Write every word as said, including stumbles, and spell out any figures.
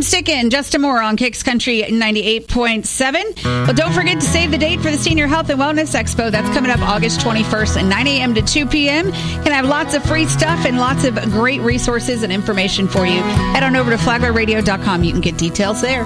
sticking. Justin Moore on Kicks Country ninety-eight point seven. Well, don't forget to save the date for the Senior Health and Wellness Expo. That's coming up August twenty-first at nine a.m. to two p.m. Can have lots of free stuff and lots of great resources and information for you. Head on over to flagler radio dot com. You can get details there.